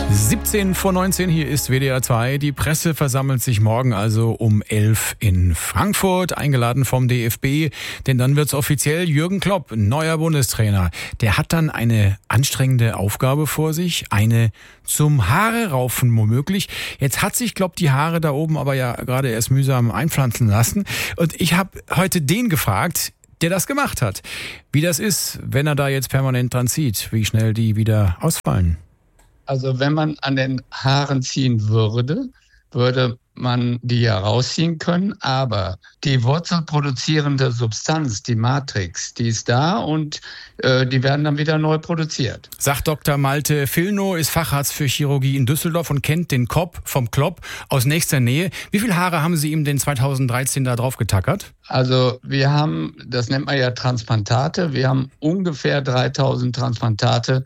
17:19, hier ist WDR 2. Die Presse versammelt sich morgen also um 11 in Frankfurt, eingeladen vom DFB. Denn dann wird's offiziell: Jürgen Klopp, neuer Bundestrainer. Der hat dann eine anstrengende Aufgabe vor sich, eine zum Haare raufen womöglich. Jetzt hat sich Klopp die Haare da oben aber ja gerade erst mühsam einpflanzen lassen. Und ich habe heute den gefragt, der das gemacht hat. Wie das ist, wenn er da jetzt permanent dran zieht, wie schnell die wieder ausfallen. Also wenn man an den Haaren ziehen würde, würde man die ja rausziehen können, aber die wurzelproduzierende Substanz, die Matrix, die ist da und die werden dann wieder neu produziert. Sagt Dr. Malte Filnow, ist Facharzt für Chirurgie in Düsseldorf und kennt den Kopf vom Klopp aus nächster Nähe. Wie viele Haare haben Sie ihm denn 2013 da drauf getackert? Also wir haben, das nennt man ja Transplantate, wir haben ungefähr 3000 Transplantate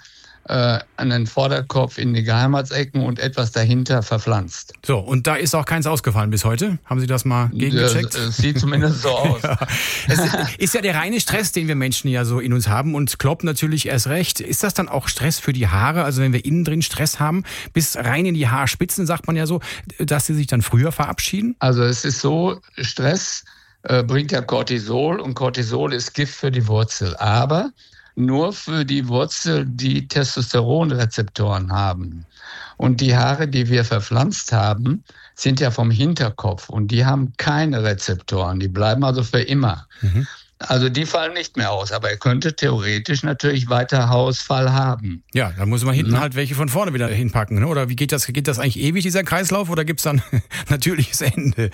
an den Vorderkopf in die Geheimratsecken und etwas dahinter verpflanzt. So, und da ist auch keins ausgefallen bis heute? Haben Sie das mal gegengecheckt? Das sieht zumindest so aus. Ja. Es ist ja der reine Stress, den wir Menschen ja so in uns haben, und Klopp natürlich erst recht. Ist das dann auch Stress für die Haare? Also wenn wir innen drin Stress haben, bis rein in die Haarspitzen, sagt man ja so, dass sie sich dann früher verabschieden? Also es ist so, Stress bringt ja Cortisol, und Cortisol ist Gift für die Wurzel. Aber nur für die Wurzel, die Testosteronrezeptoren haben. Und die Haare, die wir verpflanzt haben, sind ja vom Hinterkopf und die haben keine Rezeptoren. Die bleiben also für immer. Mhm. Also die fallen nicht mehr aus, aber er könnte theoretisch natürlich weiter Haarausfall haben. Ja, dann muss man hinten halt welche von vorne wieder hinpacken, ne? Oder wie geht das? Geht das eigentlich ewig, dieser Kreislauf, oder gibt es dann natürliches Ende?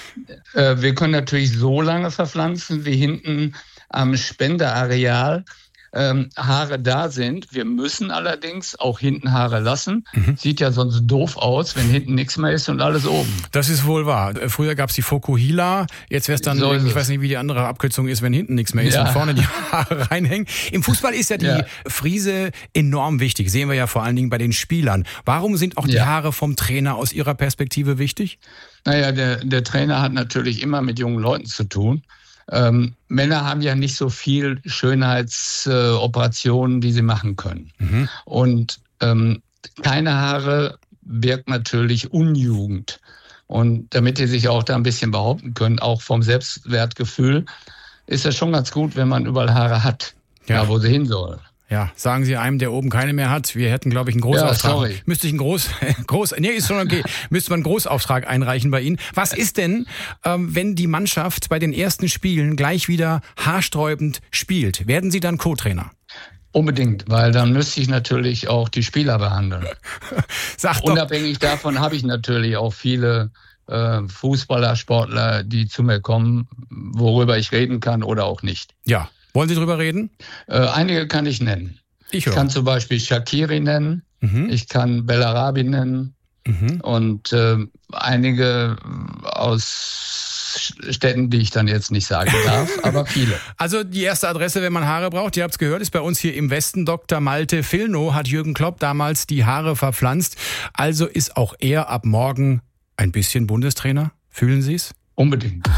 Wir können natürlich so lange verpflanzen, wie hinten am Spendeareal Haare da sind. Wir müssen allerdings auch hinten Haare lassen. Mhm. Sieht ja sonst doof aus, wenn hinten nichts mehr ist und alles oben. Das ist wohl wahr. Früher gab es die Fokuhila, jetzt wäre es dann, ich weiß nicht, wie die andere Abkürzung ist, wenn hinten nichts mehr ist und vorne die Haare reinhängen. Im Fußball ist ja die Frise enorm wichtig. Sehen wir ja vor allen Dingen bei den Spielern. Warum sind auch die Haare vom Trainer aus Ihrer Perspektive wichtig? Naja, der Trainer hat natürlich immer mit jungen Leuten zu tun. Männer haben ja nicht so viel Schönheitsoperationen, die sie machen können. Mhm. Und keine Haare wirkt natürlich Unjugend. Und damit die sich auch da ein bisschen behaupten können, auch vom Selbstwertgefühl, ist das schon ganz gut, wenn man überall Haare hat, da wo sie hin sollen. Ja, sagen Sie einem, der oben keine mehr hat. Wir hätten, glaube ich, einen Großauftrag. Ja, müsste ich ist schon okay. Müsste man einen Großauftrag einreichen bei Ihnen. Was ist denn, wenn die Mannschaft bei den ersten Spielen gleich wieder haarsträubend spielt? Werden Sie dann Co-Trainer? Unbedingt, weil dann müsste ich natürlich auch die Spieler behandeln. Unabhängig davon habe ich natürlich auch viele Fußballer, Sportler, die zu mir kommen, worüber ich reden kann oder auch nicht. Ja. Wollen Sie drüber reden? Einige kann ich nennen. Ich kann zum Beispiel Shaqiri nennen, ich kann Bellarabi nennen und einige aus Städten, die ich dann jetzt nicht sagen darf, aber viele. Also die erste Adresse, wenn man Haare braucht, ihr habt es gehört, ist bei uns hier im Westen. Dr. Malte Filnow hat Jürgen Klopp damals die Haare verpflanzt. Also ist auch er ab morgen ein bisschen Bundestrainer? Fühlen Sie es? Unbedingt.